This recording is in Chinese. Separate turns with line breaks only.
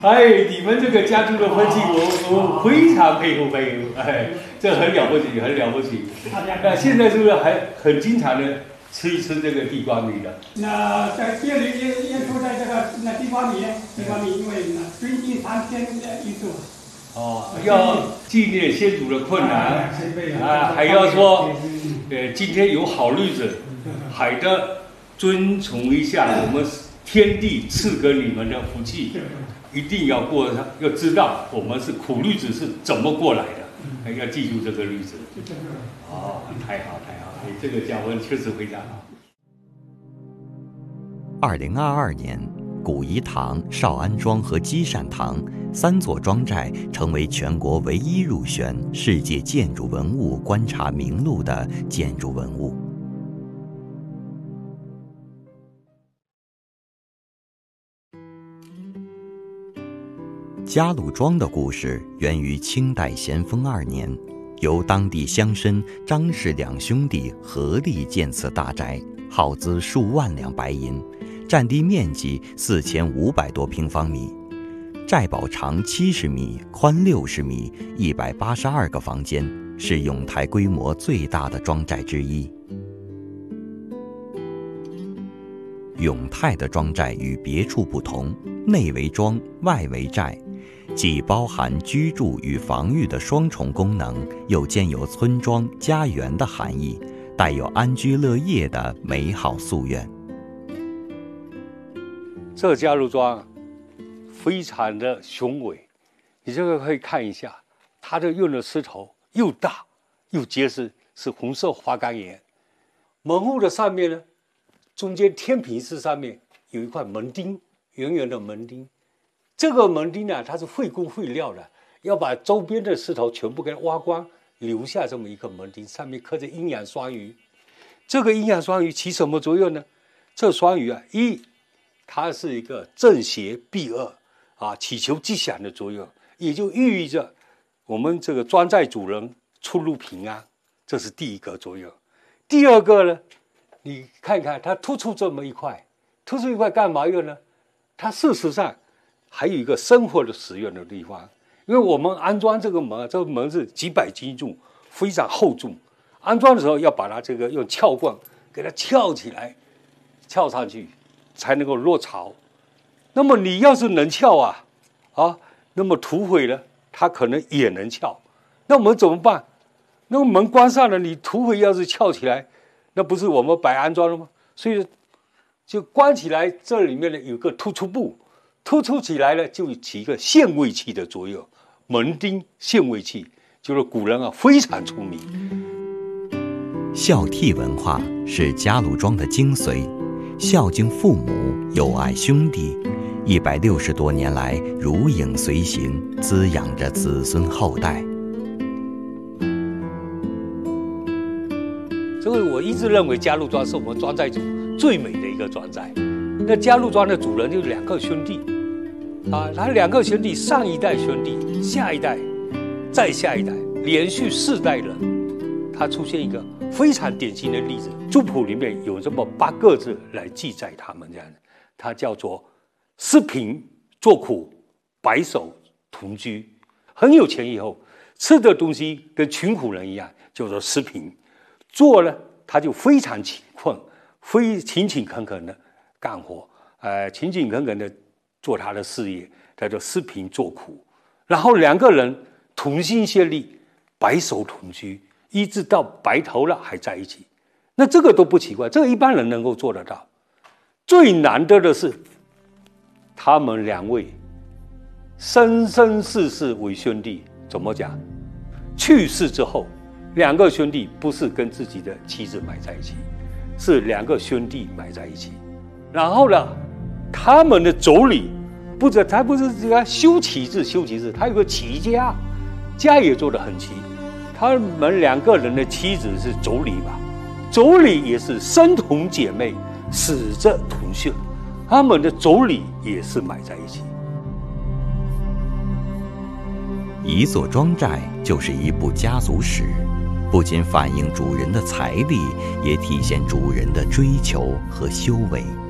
你们这个家族的分析，我非常佩服，这很了不起，很了不起。那现在是不是还很经常的吃一吃这个地瓜米的？
那在这里也说在这个地瓜米，因为最近3天一度。
要纪念先祖的困难还要说，今天有好日子，还得遵从一下我们天地赐给你们的福气。一定要过，要知道我们是苦日子是怎么过来的，要记住这个日子。太好，这个教文确实非常好。
2022年，古颐堂、少安庄和积善堂3座庄寨成为全国唯一入选世界建筑文物观察名录的建筑文物。嘉禄庄的故事源于清代咸丰2年，由当地乡绅张氏2兄弟合力建此大宅，耗资数万两白银，占地面积4500多平方米，寨堡长70米，宽60米，182个房间，是永泰规模最大的庄寨之一。永泰的庄寨与别处不同，内为庄，外为寨，既包含居住与防御的双重功能，又兼有村庄、家园的含义，带有安居乐业的美好夙愿。
这个嘉禄庄非常的雄伟，你这个可以看一下，它的用的石头又大又结实，是红色花岗岩。门户的上面呢，中间天平式上面有一块门钉，圆圆的门钉。这个门钉呢，它是费工费料的，要把周边的石头全部给它挖光，留下这么一个门钉，上面刻着阴阳双鱼。这个阴阳双鱼起什么作用呢？这双鱼它是一个正邪避恶祈求吉祥的作用，也就寓意着我们这个庄寨主人出入平安，这是第一个作用。第二个呢，你看看它突出这么一块，突出一块干嘛用呢？它事实上还有一个生活的使用的地方，因为我们安装这个门，这个门是几百斤重，非常厚重。安装的时候要把它这个用撬棍给它撬起来，撬上去才能够落槽。那么你要是能撬那么土匪呢，它可能也能撬。那我们怎么办？那个门关上了，你土匪要是撬起来，那不是我们白安装了吗？所以就关起来，这里面呢有个突出部。突出起来了，就起一个限位器的作用，门钉限位器，就是古人非常出名。
孝悌文化是嘉禄庄的精髓，孝敬父母，友爱兄弟，160多年来如影随形，滋养着子孙后代。
所以我一直认为嘉禄庄是我们庄寨组最美的一个庄寨。那嘉禄庄的主人就是2个兄弟他2个兄弟，上一代兄弟，下一代，再下一代，连续4代人，他出现一个非常典型的例子。族谱里面有这么8个字来记载他们这样的，它叫做施贫作苦，白首同居。很有钱以后，吃的东西跟穷苦人一样，叫做施贫。做呢，他就非常勤困，勤勤恳恳的干活，勤勤恳恳的做他的事业，叫做施贫作苦。然后2个人同心协力，白首同居，一直到白头了还在一起。那这个都不奇怪，这个一般人能够做得到。最难得的是，他们2位生生世世为兄弟。怎么讲？去世之后，2个兄弟不是跟自己的妻子埋在一起，是2个兄弟埋在一起。然后呢，他们的妯娌他不是这个修齐字，他有个齐家，家也做得很齐。他们2个人的妻子是妯娌吧，妯娌也是生同姐妹，死者同穴，他们的妯娌也是埋在一起。
一座庄寨就是一部家族史，不仅反映主人的财力，也体现主人的追求和修为。